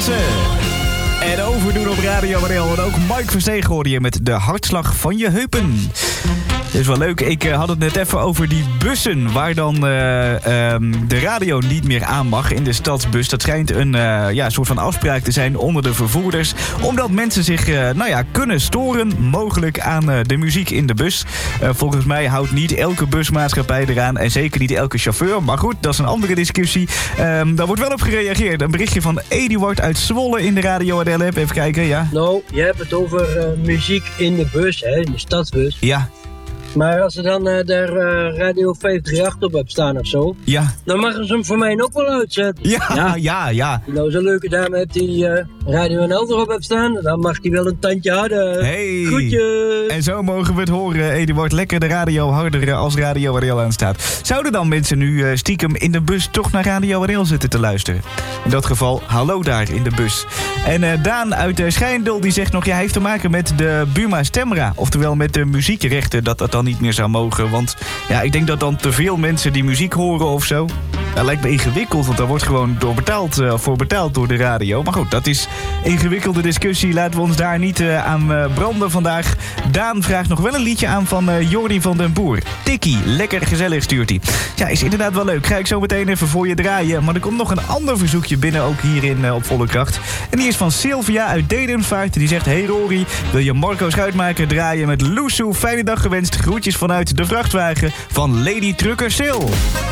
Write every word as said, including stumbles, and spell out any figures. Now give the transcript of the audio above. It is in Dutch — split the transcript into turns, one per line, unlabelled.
dansen. En overdoen op Radio R L. En ook Mike Verstegen hoorde je met de hartslag van je heupen. Dat is wel leuk. Ik uh, had het net even over die bussen waar dan uh, um, de radio niet meer aan mag in de stadsbus. Dat schijnt een uh, ja, soort van afspraak te zijn onder de vervoerders. Omdat mensen zich uh, nou ja, kunnen storen mogelijk aan uh, de muziek in de bus. Uh, volgens mij houdt niet elke busmaatschappij eraan en zeker niet elke chauffeur. Maar goed, dat is een andere discussie. Um, daar wordt wel op gereageerd. Een berichtje van Eduard uit Zwolle in de Radio R L-app. Even kijken, ja.
Nou, je hebt het over uh, muziek in de bus, hè, in de stadsbus.
Ja.
Maar als er dan uh, daar uh, Radio vijf drie acht op hebt staan of zo...
Ja.
Dan mag ze hem voor mij ook wel uitzetten.
Ja, ja, ja. ja.
Nou, zo'n leuke dame hebt die uh, Radio N L erop hebt staan... dan mag die wel een tandje harder.
Hey.
Groetjes.
En zo mogen we het horen, Eduard. Lekker de radio harder als Radio R L aanstaat. Zouden dan mensen nu uh, stiekem in de bus toch naar Radio R L zitten te luisteren? In dat geval, hallo daar in de bus. En uh, Daan uit uh, Schijndel die zegt nog... ja, hij heeft te maken met de Buma Stemra. Oftewel met de muziekrechten, dat dat dan niet meer zou mogen. Want ja, ik denk dat dan te veel mensen die muziek horen of zo... Dat lijkt me ingewikkeld, want daar wordt gewoon door betaald, uh, voor betaald door de radio. Maar goed, dat is een ingewikkelde discussie. Laten we ons daar niet uh, aan uh, branden vandaag. Daan vraagt nog wel een liedje aan van uh, Jordi van den Boer. Tikkie, lekker gezellig stuurt hij. Ja, is inderdaad wel leuk. Ga ik zo meteen even voor je draaien. Maar er komt nog een ander verzoekje binnen, ook hierin uh, op Volle Kracht. En die is van Sylvia uit Dedenvaart. Die zegt, hey Rory, wil je Marco Schuitmaker draaien met Loesoe? Fijne dag gewenst. Groetjes vanuit de vrachtwagen van Lady Trucker Sil.